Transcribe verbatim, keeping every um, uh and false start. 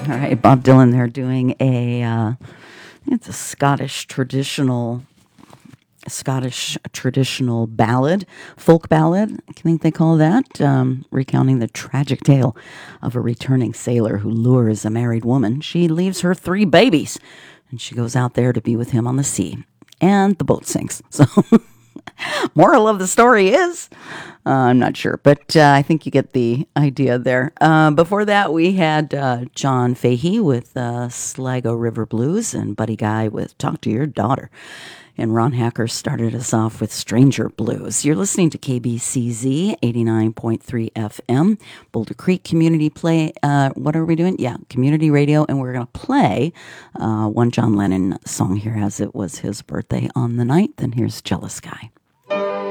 All right, Bob Dylan there doing a, uh, it's a Scottish traditional, Scottish traditional ballad, folk ballad, I think they call that, um, recounting the tragic tale of a returning sailor who lures a married woman. She leaves her three babies, and she goes out there to be with him on the sea, and the boat sinks. So, moral of the story is, uh, I'm not sure, but uh, I think you get the idea there. Uh, before that, we had uh, John Fahey with uh, Sligo River Blues and Buddy Guy with Talk to Your Daughter. And Ron Hacker started us off with Stranger Blues. You're listening to K B C Z eighty-nine point three F M, Boulder Creek Community Play. Uh, what are we doing? Yeah, Community Radio. And we're going to play uh, one John Lennon song here as it was his birthday on the ninth. And here's Jealous Guy.